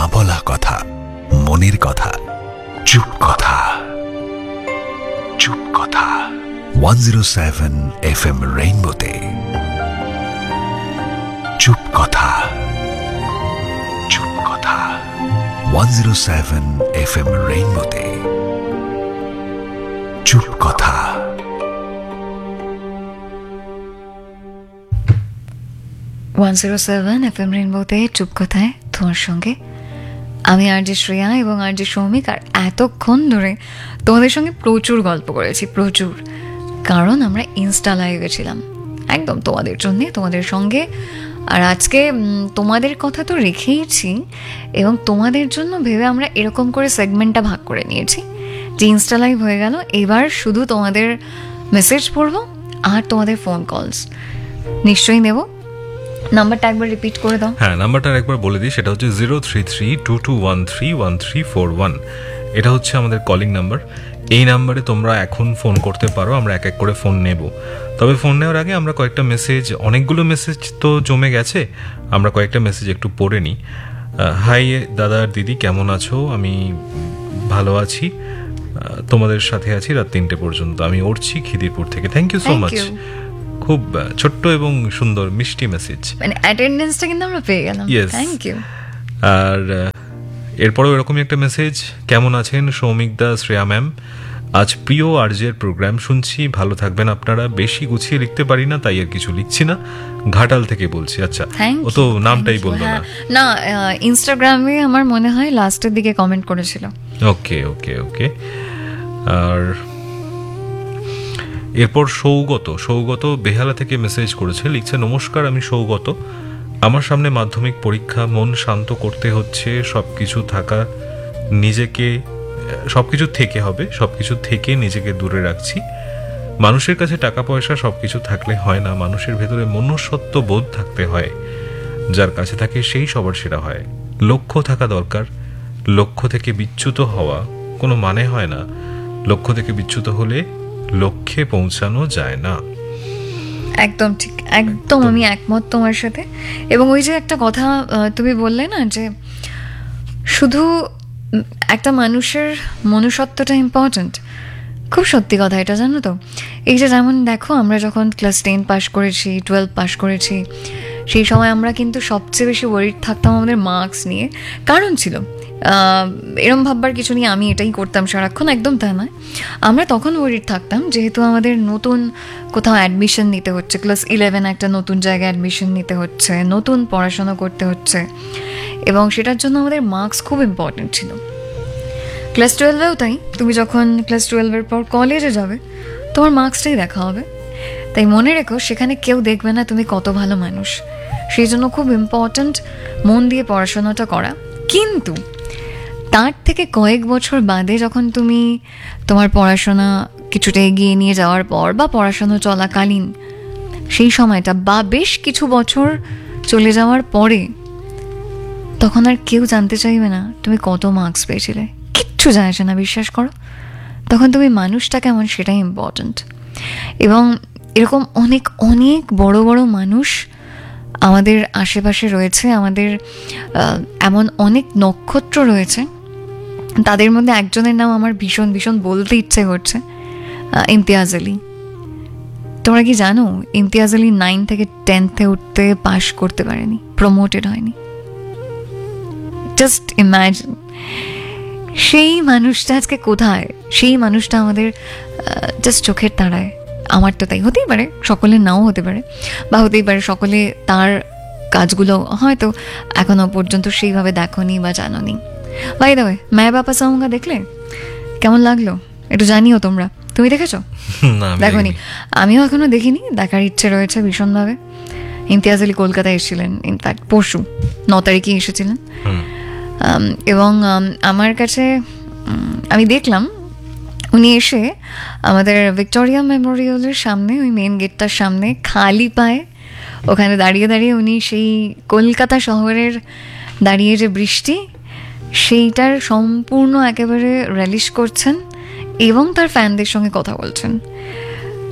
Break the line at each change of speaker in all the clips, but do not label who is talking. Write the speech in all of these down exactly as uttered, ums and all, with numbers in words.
না বলা কথা, মনের কথা, চুপ কথা, চুপ কথা। One zero seven F M রেইনবোতে চুপ কথা, চুপ কথা। One zero seven F M রেইনবোতে চুপ কথা।
One zero seven F M রেইনবোতে চুপ কথায় তোমার সঙ্গে আমি আরজে শ্রেয়া এবং আরজে সৌমিক। আর এতক্ষণ ধরে তোমাদের সঙ্গে প্রচুর গল্প করেছি, প্রচুর, কারণ আমরা ইনস্টা লাইভে ছিলাম একদম তোমাদের জন্যে, তোমাদের সঙ্গে। আর আজকে তোমাদের কথা তো রেখেইছি, এবং তোমাদের জন্য ভেবে আমরা এরকম করে সেগমেন্টটা ভাগ করে নিয়েছি যে ইনস্টা লাইভ হয়ে গেল, এবার শুধু তোমাদের মেসেজ পড়বো আর তোমাদের ফোন কলস নিশ্চয়ই নেব। নাম্বারটা একবার রিপিট করে দাও।
হ্যাঁ, নাম্বারটা একবার বলে দিই, সেটা হচ্ছে zero three three two two one three one three four one. এটা হচ্ছে আমাদের কলিং নাম্বার। এই নাম্বারে তোমরা এখন ফোন করতে পারো, আমরা এক এক করে ফোন নেব। তবে ফোন নেওয়ার আগে আমরা কয়েকটা মেসেজ, অনেকগুলো মেসেজ তো জমে গেছে, আমরা কয়েকটা মেসেজ একটু পড়ে নিই। হাই দাদা আর দিদি, কেমন আছো? আমি ভালো আছি, তোমাদের সাথে আছি রাত তিনটে পর্যন্ত। আমি উঠছি খিদিরপুর থেকে। Thank you so much. খুব ছোট্ট এবং সুন্দর মিষ্টি মেসেজ,
মানে অ্যাটেন্ডেন্সটা কিন্তু আমরা পেয়ে গেলাম। Thank you.
আর এরপরেও এরকমই একটা মেসেজ, কেমন আছেন সৌমিক দা, শ্রেয়া ম্যাম? আজ প্রিয় আরজের প্রোগ্রাম শুনছি, ভালো থাকবেন আপনারা। বেশি গুছিয়ে লিখতে পারি না, তাই আর কিছু লিখছি না। ঘাটাল থেকে বলছি। আচ্ছা, ও তো নামটাই বললো না।
না, ইনস্টাগ্রামে আমার মনে হয় লাস্টের দিকে কমেন্ট করেছিল।
ওকে ওকে ওকে। আর এরপর সৌগত, সৌগত বেহালা থেকে মেসেজ করেছে, লিখছে, নমস্কার, আমি সৌগত। আমার সামনে মাধ্যমিক পরীক্ষা, মন শান্ত করতে হচ্ছে, সব কিছু থাকা নিজেকে, সব কিছু থেকে হবে, সব কিছু থেকে নিজেকে দূরে রাখছি। মানুষের কাছে টাকা পয়সা সব কিছু থাকলে হয় না, মানুষের ভেতরে মনুষ্যত্ব বোধ থাকতে হয়। যার কাছে থাকে সেই সবার সেরা হয়। লক্ষ্য থাকা দরকার, লক্ষ্য থেকে বিচ্যুত হওয়া কোনো মানে হয় না। লক্ষ্য থেকে বিচ্যুত হলে লক্ষ্যে পৌঁছানো যায় না।
একদম ঠিক, একদম আমি একমত তোমার সাথে। এবং ওই যে একটা কথা তুমি বললে না, যে শুধু একটা মানুষের মনুষ্যত্বটা ইম্পর্ট্যান্ট, খুব সত্যি কথা এটা, জানো তো। এই যে যেমন দেখো, আমরা যখন ক্লাস টেন পাস করেছি, টুয়েলভ পাস করেছি, সেই সময় আমরা কিন্তু সবচেয়ে বেশি ওয়ারিড থাকতাম আমাদের মার্কস নিয়ে। কারণ ছিল এরম ভাববার কিছু নিয়ে আমি এটাই করতাম সারাক্ষণ, একদম তা নয়। আমরা তখন ওয়ারিড থাকতাম যেহেতু আমাদের নতুন কোথাও অ্যাডমিশন নিতে হচ্ছে, ক্লাস ইলেভেন একটা নতুন জায়গায় অ্যাডমিশন নিতে হচ্ছে, নতুন পড়াশোনা করতে হচ্ছে, এবং সেটার জন্য আমাদের মার্কস খুব ইম্পর্টেন্ট ছিল। ক্লাস টুয়েলভেও তাই, তুমি যখন ক্লাস টুয়েলভের পর কলেজে যাবে, তোমার মার্কসটাই দেখা হবে। তাই মনে রেখো, সেখানে কেউ দেখবে না তুমি কত ভালো মানুষ। সেই জন্য খুব ইম্পর্ট্যান্ট মন দিয়ে পড়াশোনাটা করা। কিন্তু তার থেকে কয়েক বছর বাদে যখন তুমি তোমার পড়াশোনা কিছুটা এগিয়ে নিয়ে যাওয়ার পর, বা পড়াশোনা চলাকালীন সেই সময়টা, বা বেশ কিছু বছর চলে যাওয়ার পরে, তখন আর কেউ জানতে চাইবে না তুমি কত মার্কস পেয়েছিলে, কিচ্ছু যায় আসে না, বিশ্বাস করো। তখন তুমি মানুষটা কেমন সেটাই ইম্পর্ট্যান্ট। এবং এরকম অনেক অনেক বড় বড় মানুষ আমাদের আশেপাশে রয়েছে, আমাদের এমন অনেক নক্ষত্র রয়েছে। তাদের মধ্যে একজনের নাম আমার ভীষণ ভীষণ বলতে ইচ্ছে করছে, ইমতিয়াজ আলী। তোমরা কি জানো, ইমতিয়াজ আলী নাইন থেকে টেন্থে উঠতে পাশ করতে পারেনি, প্রমোটেড হয়নি। জাস্ট ইম্যাজিন, সেই মানুষটা আজকে কোথায়? সেই মানুষটা আমাদের জাস্ট চোখের তারায়। আমার তো তাই, হতেই পারে সকলের নাও হতে পারে, বা হতেই পারে সকলে তার কাজগুলো হয়তো এখনো পর্যন্ত সেইভাবে দেখোনি বা জানোনি। বাই দ্য ওয়ে, মা বাবা চাহুঙ্গা দেখলে কেমন লাগলো একটু জানিও তোমরা। তুমি দেখেছো? দেখোনি? আমিও এখনো দেখিনি, দেখার ইচ্ছে রয়েছে ভীষণভাবে। ইমতিয়াজ আলী কলকাতায় এসেছিলেন, ইনফ্যাক্ট পরশু ন তারিখে এসেছিলেন। এবং আমার কাছে, আমি দেখলাম উনি এসে আমাদের ভিক্টোরিয়া মেমোরিয়ালের সামনে, ওই মেন গেটটার সামনে খালি পায়ে ওখানে দাঁড়িয়ে দাঁড়িয়ে উনি সেই কলকাতা শহরের দাঁড়িয়ে যে বৃষ্টি, সেইটার সম্পূর্ণ একেবারে রিলিশ করছেন এবং তার ফ্যানদের সঙ্গে কথা বলছেন।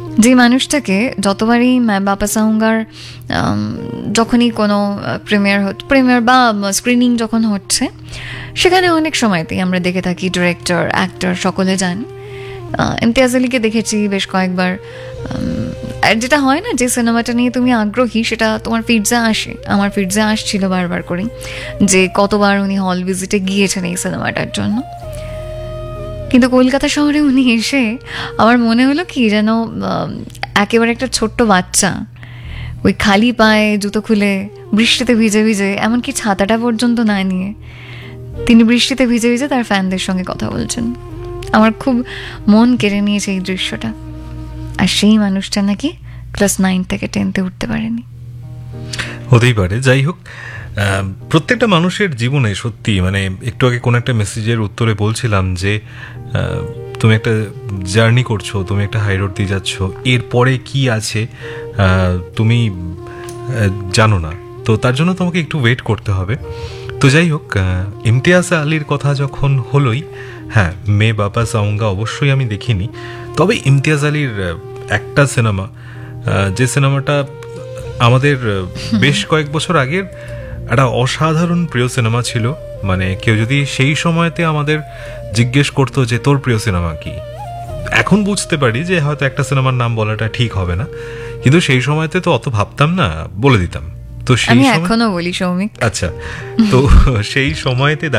যে মানুষটাকে যতবারই मैं बापा आऊंगाর যখনই কোনো প্রিমিয়ার হচ্ছে প্রিমিয়ার বা স্ক্রিনিং যখন হচ্ছে সেখানে অনেক সময়তেই আমরা দেখে থাকি ডিরেক্টর অ্যাক্টর সকলে যান। ইমতিয়াজ আলীকে দেখেছি বেশ কয়েকবার। আর যেটা হয় না, যে সিনেমাটা নিয়ে তুমি আগ্রহী সেটা তোমার ফিডসে আসে, আমার ফিডসে আসছিল বারবার করেই যে কতবার উনি হল ভিজিটে গিয়েছেন এই সিনেমাটার জন্য। কিন্তু কলকাতা শহরে উনি এসে আমার মনে হলো কি যেন একেবারে একটা ছোট্ট বাচ্চা, ওই খালি পায়ে জুতো খুলে বৃষ্টিতে ভিজে ভিজে, এমনকি ছাতাটা পর্যন্ত না নিয়ে তিনি বৃষ্টিতে ভিজে ভিজে তার ফ্যানদের সঙ্গে কথা বলছেন। আমার খুব মন কেড়ে নিয়েছে এই দৃশ্যটা। আর সেই মানুষটা নাকি ক্লাস নাইন থেকে টেনতে উঠতে পারেনি।
হতেই পারে। যাই হোক, প্রত্যেকটা মানুষের জীবনে সত্যি মানে একটু আগে কোনো একটা মেসেজের উত্তরে বলছিলাম যে তুমি একটা জার্নি করছো, তুমি একটা হাই রোড দিয়ে যাচ্ছ, এরপরে কি আছে তুমি জানো না, তো তার জন্য তোমাকে একটু ওয়েট করতে হবে। তো যাই হোক, ইমতিয়াজ আলীর কথা যখন হলোই, হ্যাঁ মে বাবা সাউঙ্গা অবশ্যই আমি দেখিনি, তবে ইমতিয়াজ আলীর একটা সিনেমা, যে সিনেমাটা আমাদের বেশ কয়েক বছর আগের একটা অসাধারণ প্রিয় সিনেমা ছিল, মানে কেউ যদি সেই সময়তে আমাদের জিজ্ঞেস করতো যে তোর প্রিয় সিনেমা কি, এখন বুঝতে পারি যে হয়তো একটা সিনেমার নাম বলাটা ঠিক হবে না, কিন্তু সেই সময়তে তো অত ভাবতাম না, বলে দিতাম। তো সেই
আমি এখনো বলি সৌমিক।
আচ্ছা, তো সেই সময়তে